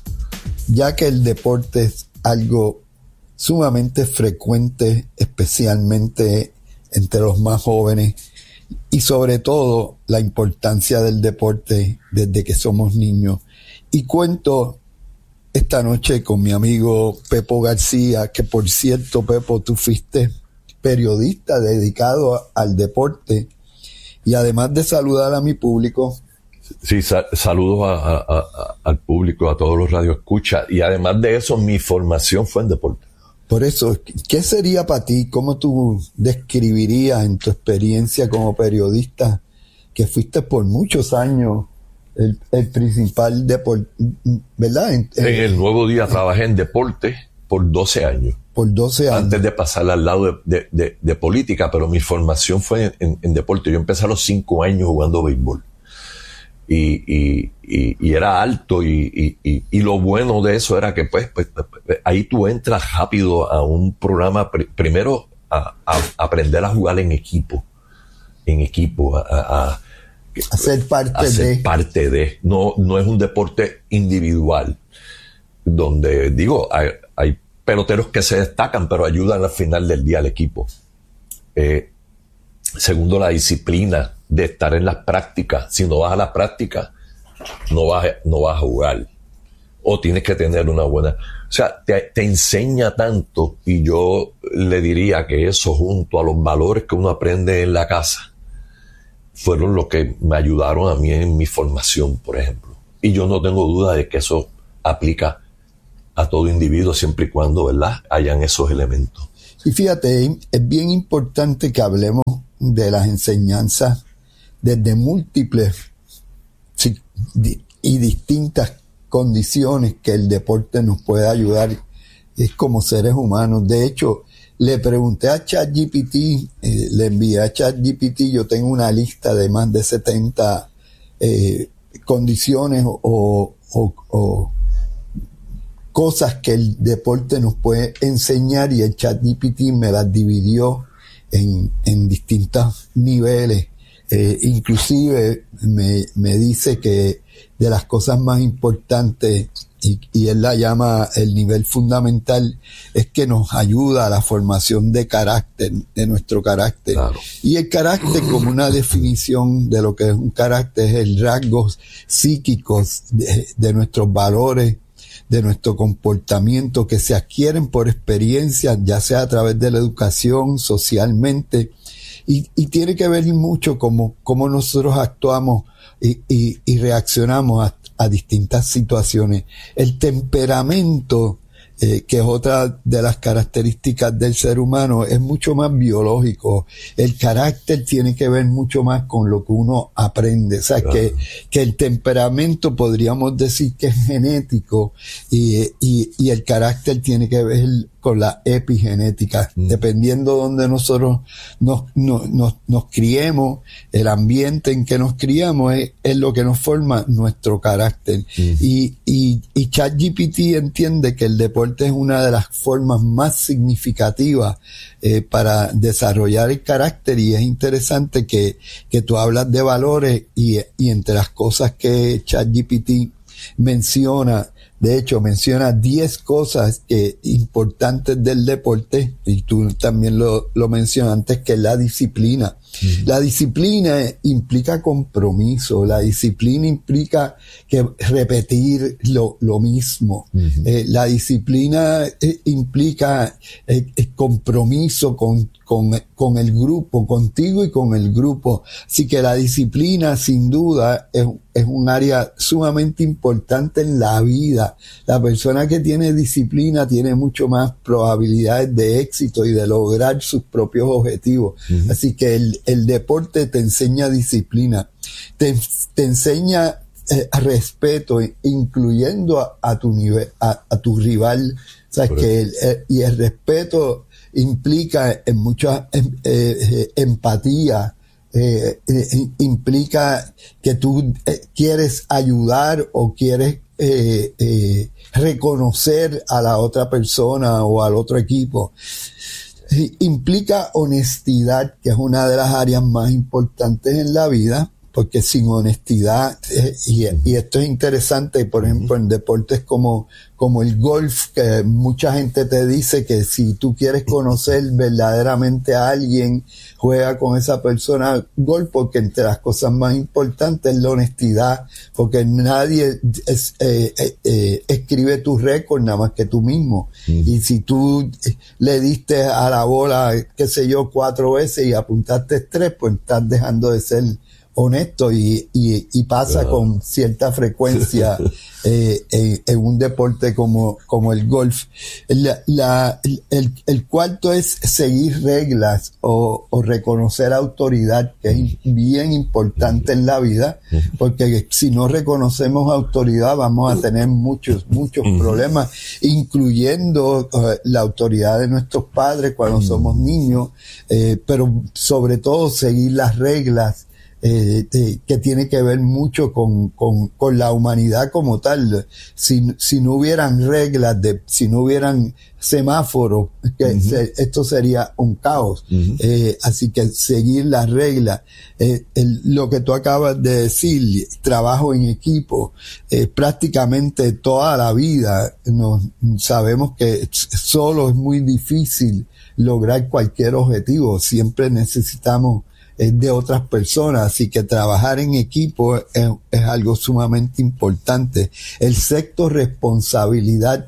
ya que el deporte es algo sumamente frecuente, especialmente entre los más jóvenes, y sobre todo la importancia del deporte desde que somos niños. Y cuento esta noche con mi amigo Pepo García, que por cierto, Pepo, tú fuiste periodista dedicado al deporte, y además de saludar a mi público. Sí, saludos al público, a todos los radioescuchas, y además de eso, mi formación fue en deporte. Por eso, ¿qué sería para ti? ¿Cómo tú describirías en tu experiencia como periodista, que fuiste por muchos años el principal deporte, ¿verdad? En el Nuevo Día trabajé en deporte por 12 años. Por 12 años. Antes de pasar al lado de política, pero mi formación fue en deporte. Yo empecé a los 5 años jugando béisbol. Y era alto y lo bueno de eso era que pues ahí tú entras rápido a un programa, primero a aprender a jugar en equipo, a ser parte de. No es un deporte individual, donde digo, hay peloteros que se destacan, pero ayudan al final del día al equipo. Segundo, la disciplina de estar en las prácticas. Si no vas a las prácticas, no vas a jugar. o tienes que tener una buena... O sea, te enseña tanto, y yo le diría que eso, junto a los valores que uno aprende en la casa, fueron los que me ayudaron a mí en mi formación, por ejemplo. Y yo no tengo duda de que eso aplica a todo individuo siempre y cuando, ¿verdad?, hayan esos elementos. Y fíjate, es bien importante que hablemos de las enseñanzas desde múltiples y distintas condiciones que el deporte nos puede ayudar como seres humanos. De hecho, le pregunté a ChatGPT, le envié a ChatGPT, yo tengo una lista de más de 70 condiciones o cosas que el deporte nos puede enseñar, y el ChatGPT me las dividió en distintos niveles. Inclusive me dice que de las cosas más importantes, y él la llama el nivel fundamental, es que nos ayuda a la formación de carácter, de nuestro carácter. Claro. Y el carácter, como una definición de lo que es un carácter, es el rasgos psíquicos de nuestros valores, de nuestro comportamiento, que se adquieren por experiencia, ya sea a través de la educación, socialmente, y tiene que ver mucho cómo nosotros actuamos y reaccionamos a distintas situaciones. El temperamento, que es otra de las características del ser humano, es mucho más biológico. El carácter tiene que ver mucho más con lo que uno aprende. O sea, claro, que el temperamento podríamos decir que es genético, y el carácter tiene que ver con la epigenética. Dependiendo de donde nosotros nos criemos, el ambiente en que nos criamos es lo que nos forma nuestro carácter. Y ChatGPT entiende que el deporte es una de las formas más significativas para desarrollar el carácter, y es interesante que tú hablas de valores, y entre las cosas que ChatGPT menciona, de hecho menciona 10 cosas importantes del deporte, y tú también lo mencionas antes, que es la disciplina. La disciplina implica compromiso, la disciplina implica que repetir lo mismo. La disciplina implica compromiso con el grupo, contigo y con el grupo. Así que la disciplina, sin duda, es un área sumamente importante en la vida. La persona que tiene disciplina tiene mucho más probabilidades de éxito y de lograr sus propios objetivos. Así que el deporte te enseña disciplina, te enseña respeto, incluyendo a tu nivel, a tu rival. O sea, y el respeto implica en mucha empatía, implica que tú quieres ayudar o quieres reconocer a la otra persona o al otro equipo. Implica honestidad, que es una de las áreas más importantes en la vida, porque sin honestidad, y esto es interesante, por ejemplo, en deportes como el golf, que mucha gente te dice que si tú quieres conocer verdaderamente a alguien, juega con esa persona golf, porque entre las cosas más importantes es la honestidad, porque nadie escribe tu récord nada más que tú mismo. Y si tú le diste a la bola, qué sé yo, 4 veces y apuntaste 3, pues estás dejando de ser honesto, y pasa con cierta frecuencia en un deporte como el golf. El cuarto es seguir reglas o reconocer autoridad, que es bien importante en la vida, porque si no reconocemos autoridad vamos a tener muchos problemas, incluyendo la autoridad de nuestros padres cuando somos niños, pero sobre todo seguir las reglas, que tiene que ver mucho con la humanidad como tal. Si no hubieran reglas, si no hubieran semáforos, esto sería un caos. Así que seguir las reglas, lo que tú acabas de decir, trabajo en equipo, prácticamente toda la vida sabemos que solo es muy difícil lograr cualquier objetivo. Siempre necesitamos de otras personas, así que trabajar en equipo es algo sumamente importante. El sexto, responsabilidad.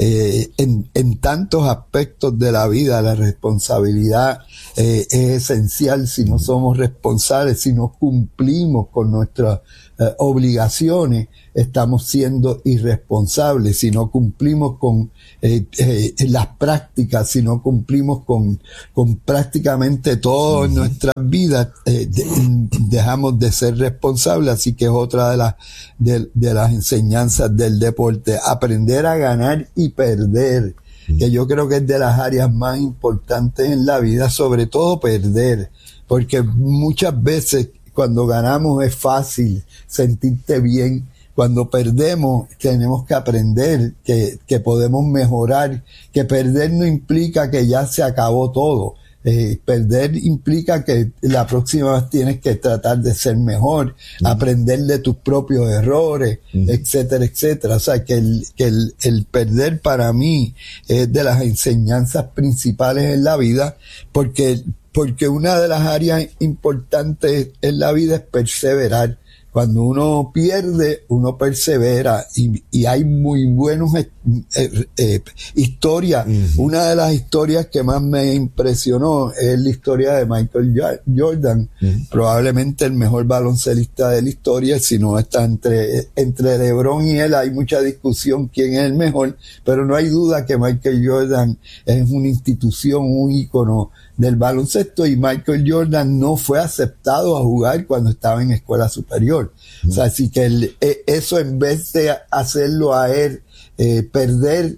En tantos aspectos de la vida, la responsabilidad es esencial. Si no somos responsables, si no cumplimos con nuestras obligaciones, estamos siendo irresponsables. Si no cumplimos con las prácticas, si no cumplimos con prácticamente todo en nuestras vidas, dejamos de ser responsables. Así que es otra de las enseñanzas del deporte, aprender a ganar y perder, que yo creo que es de las áreas más importantes en la vida, sobre todo perder, porque muchas veces cuando ganamos es fácil sentirte bien. Cuando perdemos tenemos que aprender que podemos mejorar, que perder no implica que ya se acabó todo. Perder implica que la próxima vez tienes que tratar de ser mejor, aprender de tus propios errores, etcétera, etcétera. O sea, que el perder para mí es de las enseñanzas principales en la vida, porque una de las áreas importantes en la vida es perseverar. Cuando uno pierde, uno persevera, y hay muy buenas historias. Una de las historias que más me impresionó es la historia de Michael Jordan, probablemente el mejor baloncelista de la historia. Si no está entre LeBron y él, hay mucha discusión quién es el mejor, pero no hay duda que Michael Jordan es una institución, un ícono del baloncesto, y Michael Jordan no fue aceptado a jugar cuando estaba en escuela superior. O sea, así que eso, en vez de hacerlo a él perder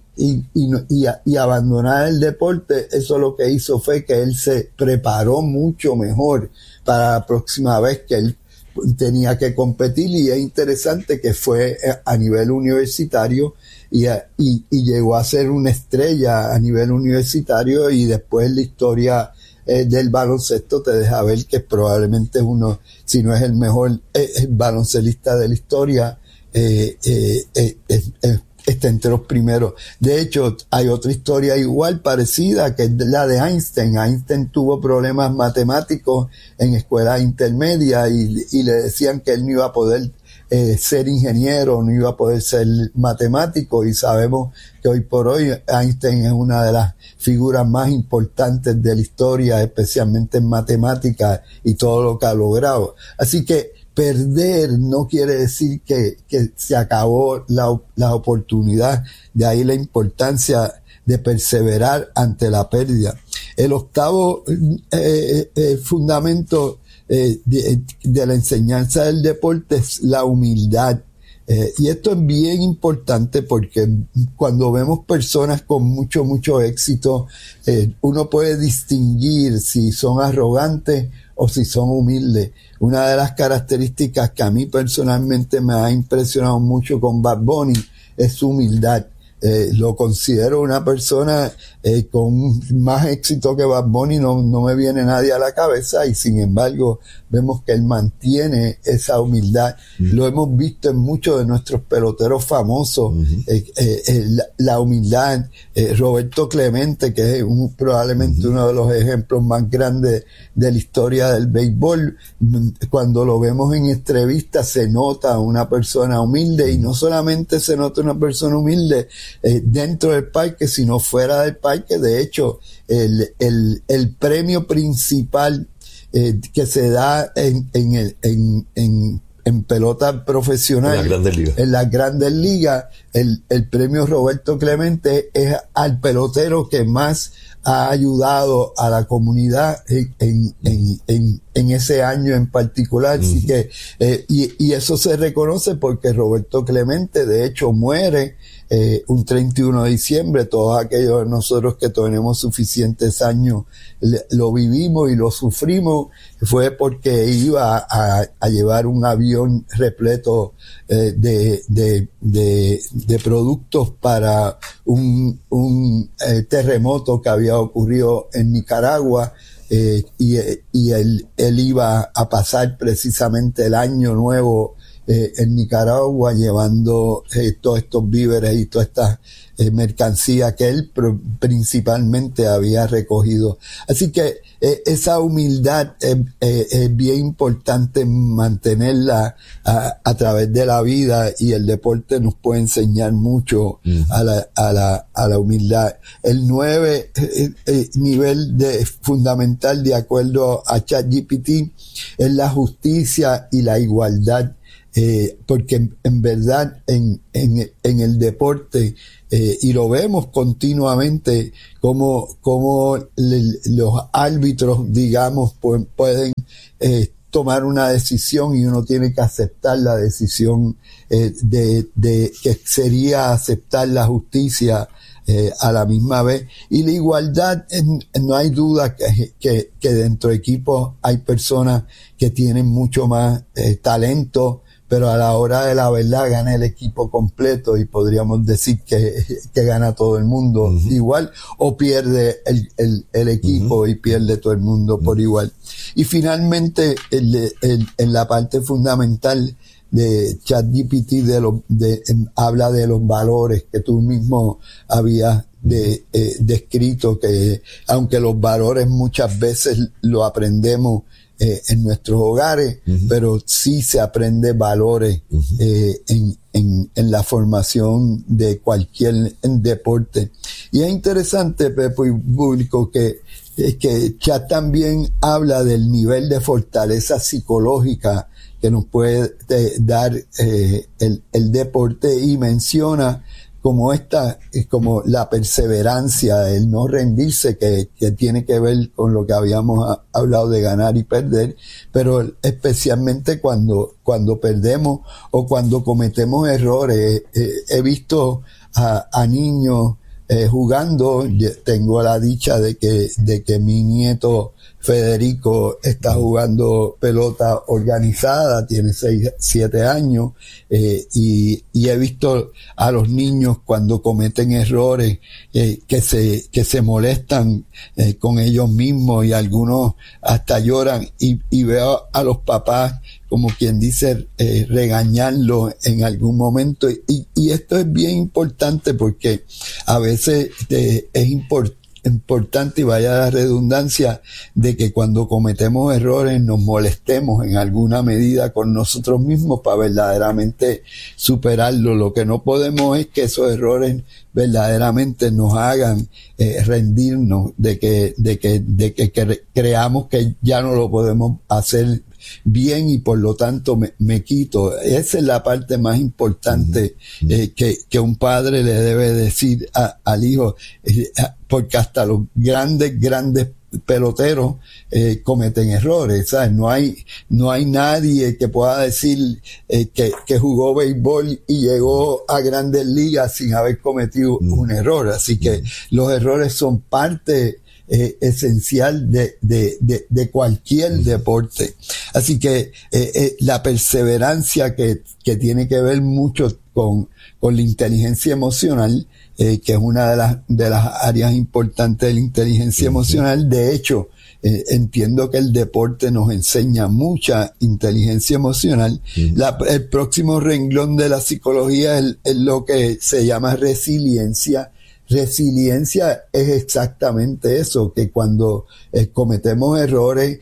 y abandonar el deporte, eso lo que hizo fue que él se preparó mucho mejor para la próxima vez que él tenía que competir. Y es interesante que fue a nivel universitario y llegó a ser una estrella a nivel universitario, y después la historia del baloncesto te deja ver que probablemente es uno, si no es el mejor baloncelista de la historia, está entre los primeros. De hecho, hay otra historia igual parecida, que es la de Einstein. Einstein tuvo problemas matemáticos en escuela intermedia y le decían que él no iba a poder ser ingeniero, no iba a poder ser matemático, y sabemos que hoy por hoy Einstein es una de las figuras más importantes de la historia, especialmente en matemáticas y todo lo que ha logrado. Así que perder no quiere decir que se acabó la oportunidad. De ahí la importancia de perseverar ante la pérdida. El octavo fundamento de la enseñanza del deporte es la humildad. Y esto es bien importante, porque cuando vemos personas con mucho éxito, uno puede distinguir si son arrogantes o si son humildes. Una de las características que a mí personalmente me ha impresionado mucho con Bad Bunny es su humildad. Lo considero una persona con más éxito que Bad Bunny, no me viene nadie a la cabeza, y sin embargo vemos que él mantiene esa humildad. Lo hemos visto en muchos de nuestros peloteros famosos, la humildad. Roberto Clemente, que es probablemente uno de los ejemplos más grandes de la historia del béisbol, cuando lo vemos en entrevistas se nota una persona humilde, y no solamente se nota una persona humilde dentro del parque, sino fuera del parque. De hecho, el premio principal que se da en pelota profesional, en las Grandes Ligas, el premio Roberto Clemente es al pelotero que más ha ayudado a la comunidad en ese año en particular. Así que y eso se reconoce porque Roberto Clemente de hecho muere un 31 de diciembre. Todos aquellos de nosotros que tenemos suficientes años lo vivimos y lo sufrimos. Fue porque iba a llevar un avión repleto de productos para un terremoto que había ocurrido en Nicaragua, y él iba a pasar precisamente el año nuevo en Nicaragua llevando todos estos víveres y todas estas mercancías que él principalmente había recogido. Así que esa humildad es bien importante mantenerla a través de la vida, y el deporte nos puede enseñar mucho a la humildad. El 9 nivel fundamental, de acuerdo a ChatGPT, es la justicia y la igualdad. Porque en verdad en el deporte, y lo vemos continuamente, como los árbitros, digamos, pueden tomar una decisión, y uno tiene que aceptar la decisión de que sería aceptar la justicia a la misma vez. Y la igualdad, no hay duda que dentro de equipos hay personas que tienen mucho más talento, pero a la hora de la verdad gana el equipo completo, y podríamos decir que gana todo el mundo igual, o pierde el equipo y pierde todo el mundo por igual. Y finalmente, en la parte fundamental de ChatGPT habla de los valores que tú mismo habías descrito, que aunque los valores muchas veces lo aprendemos en nuestros hogares, pero sí se aprende valores en la formación de cualquier deporte. Y es interesante, Pepo y público, que Chat también habla del nivel de fortaleza psicológica que nos puede dar el deporte, y menciona como la perseverancia, el no rendirse, que tiene que ver con lo que habíamos hablado de ganar y perder, pero especialmente cuando perdemos o cuando cometemos errores. He visto a niños jugando. Tengo la dicha de que mi nieto Federico está jugando pelota organizada, tiene 7 años, y he visto a los niños cuando cometen errores que se molestan con ellos mismos, y algunos hasta lloran, y veo a los papás, como quien dice, regañarlo en algún momento, y esto es bien importante, porque a veces es importante, y vaya la redundancia, de que cuando cometemos errores nos molestemos en alguna medida con nosotros mismos para verdaderamente superarlo. Lo que no podemos es que esos errores verdaderamente nos hagan rendirnos, de que creamos que ya no lo podemos hacer bien, y por lo tanto me quito. Esa es la parte más importante que un padre le debe decir al hijo, porque hasta los grandes peloteros cometen errores, ¿sabes? No hay nadie que pueda decir que jugó béisbol y llegó a Grandes Ligas sin haber cometido un error. Así que los errores son parte esencial de cualquier deporte. Así que la perseverancia que tiene que ver mucho con la inteligencia emocional, que es una de las áreas importantes de la inteligencia emocional. De hecho, entiendo que el deporte nos enseña mucha inteligencia emocional. El próximo renglón de la psicología es lo que se llama resiliencia. Resiliencia es exactamente eso, que cuando cometemos errores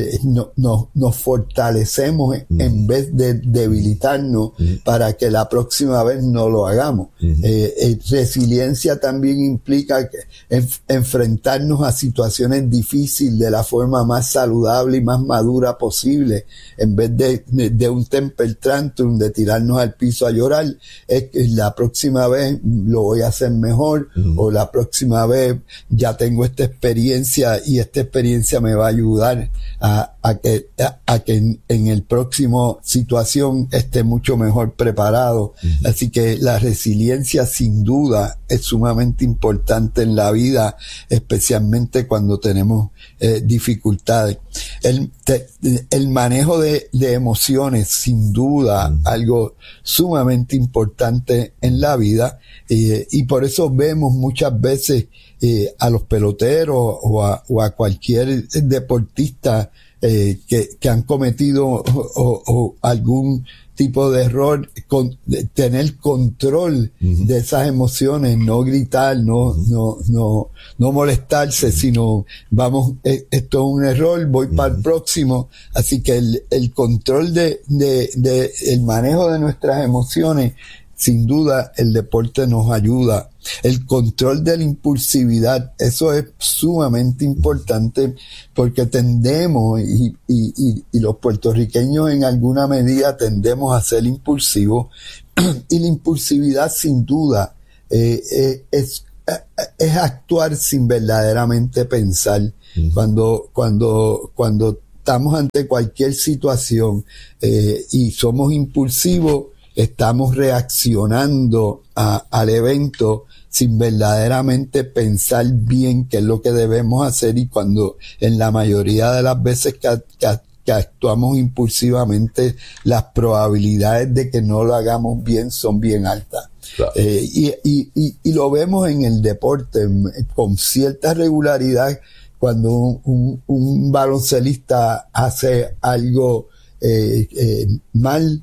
nos fortalecemos en vez de debilitarnos para que la próxima vez no lo hagamos. Resiliencia también implica enfrentarnos a situaciones difíciles de la forma más saludable y más madura posible, en vez de un temper tantrum, de tirarnos al piso a llorar. Es que la próxima vez lo voy a hacer mejor, o la próxima vez ya tengo esta experiencia, y esta experiencia me va a ayudar a que en el próximo situación esté mucho mejor preparado. Así que la resiliencia sin duda es sumamente importante en la vida, especialmente cuando tenemos dificultades. El manejo de emociones, sin duda, algo sumamente importante en la vida, y por eso vemos muchas veces a los peloteros o a cualquier deportista que han cometido o algún tipo de error, de tener control de esas emociones, no gritar, no molestarse, sino vamos, esto es un error, voy para el próximo. Así que el control de el manejo de nuestras emociones, sin duda el deporte nos ayuda. El control de la impulsividad, eso es sumamente importante, porque tendemos, y los puertorriqueños en alguna medida tendemos a ser impulsivos, y la impulsividad sin duda es actuar sin verdaderamente pensar. Cuando estamos ante cualquier situación y somos impulsivos, estamos reaccionando al evento sin verdaderamente pensar bien qué es lo que debemos hacer, y cuando en la mayoría de las veces que actuamos impulsivamente, las probabilidades de que no lo hagamos bien son bien altas. Claro. Y lo vemos en el deporte con cierta regularidad. Cuando un baloncelista hace algo mal,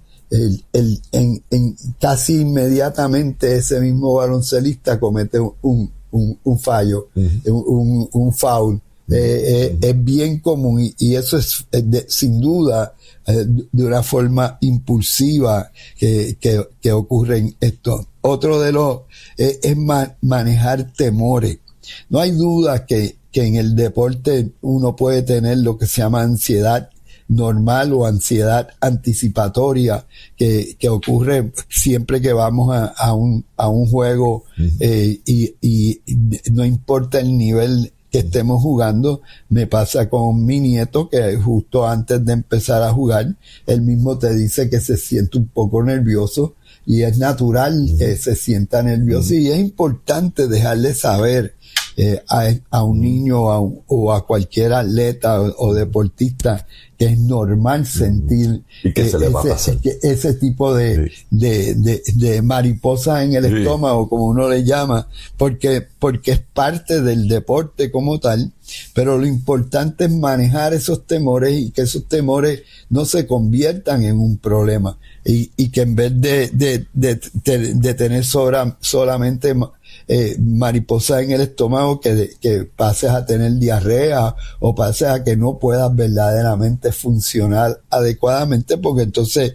casi inmediatamente ese mismo baloncelista comete un fallo, un foul. Es bien común, y eso es sin duda de una forma impulsiva que ocurre en esto. Otro de los es manejar temores. No hay duda que en el deporte uno puede tener lo que se llama ansiedad normal o ansiedad anticipatoria, que ocurre siempre que vamos a un juego, y no importa el nivel que estemos jugando. Me pasa con mi nieto, que justo antes de empezar a jugar, él mismo te dice que se siente un poco nervioso, y es natural que se sienta nervioso, y es importante dejarle saber a un niño o a cualquier atleta o deportista que es normal sentir ese tipo de mariposas en el estómago, como uno le llama, porque es parte del deporte como tal. Pero lo importante es manejar esos temores, y que esos temores no se conviertan en un problema, y que en vez de tener solamente mariposas en el estómago, que pases a tener diarrea, o pases a que no puedas verdaderamente funcionar adecuadamente, porque entonces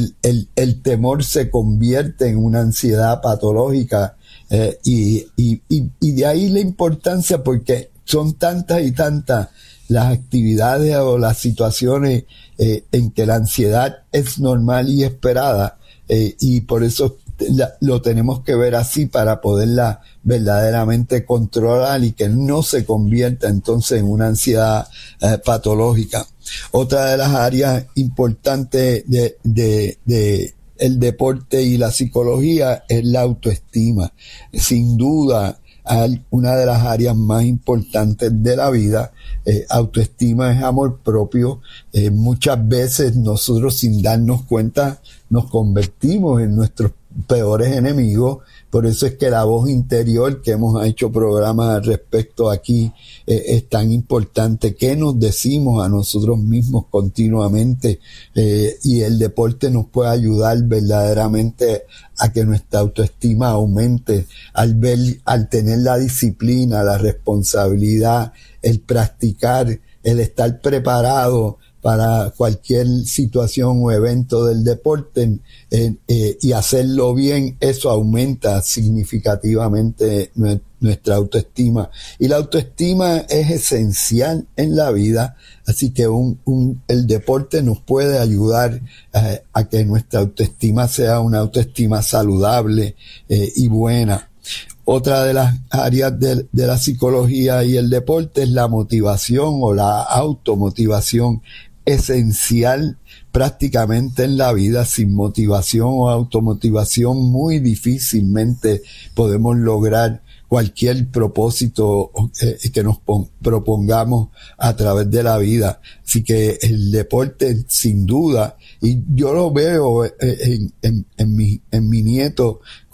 el temor se convierte en una ansiedad patológica, y de ahí la importancia, porque son tantas y tantas las actividades o las situaciones en que la ansiedad es normal y esperada, y por eso lo tenemos que ver así, para poderla verdaderamente controlar y que no se convierta entonces en una ansiedad patológica. Otra de las áreas importantes de el deporte y la psicología es la autoestima. Sin duda, una de las áreas más importantes de la vida. Autoestima es amor propio. Muchas veces nosotros, sin darnos cuenta, nos convertimos en nuestros peores enemigos. Por eso es que la voz interior, que hemos hecho programas al respecto aquí, es tan importante. ¿Qué nos decimos a nosotros mismos continuamente? Y el deporte nos puede ayudar verdaderamente a que nuestra autoestima aumente, al tener la disciplina, la responsabilidad, el practicar, el estar preparado para cualquier situación o evento del deporte, y hacerlo bien. Eso aumenta significativamente nuestra autoestima, y la autoestima es esencial en la vida. Así que el deporte nos puede ayudar a que nuestra autoestima sea una autoestima saludable y buena. Otra de las áreas de la psicología y el deporte es la motivación o la automotivación, esencial prácticamente en la vida. Sin motivación o automotivación muy difícilmente podemos lograr cualquier propósito que nos propongamos a través de la vida. Así que el deporte, sin duda, y yo lo veo en mi nieto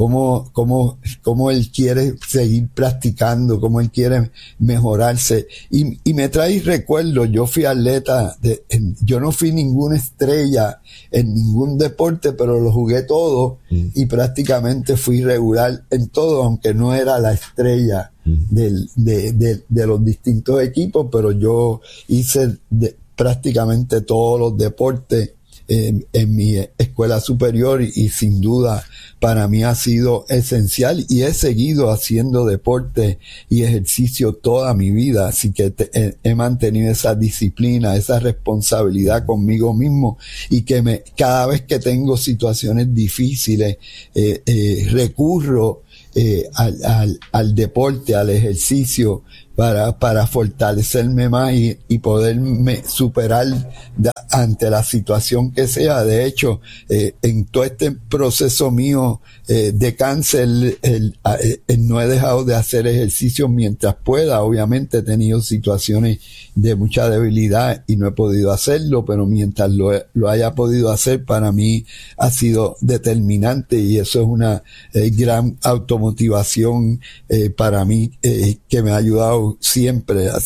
cómo él quiere seguir practicando, cómo él quiere mejorarse. Y me trae recuerdos, yo fui atleta, yo no fui ninguna estrella en ningún deporte, pero lo jugué todo y prácticamente fui regular en todo, aunque no era la estrella de los distintos equipos, pero yo hice prácticamente todos los deportes en mi escuela superior y sin duda para mí ha sido esencial y he seguido haciendo deporte y ejercicio toda mi vida, así que he mantenido esa disciplina, esa responsabilidad conmigo mismo y que cada vez que tengo situaciones difíciles recurro al deporte, al ejercicio para fortalecerme más y poderme superar ante la situación que sea. De hecho, en todo este proceso mío de cáncer, no he dejado de hacer ejercicio mientras pueda. Obviamente he tenido situaciones de mucha debilidad y no he podido hacerlo, pero mientras lo haya podido hacer, para mí ha sido determinante y eso es una gran automotivación para mí que me ha ayudado siempre.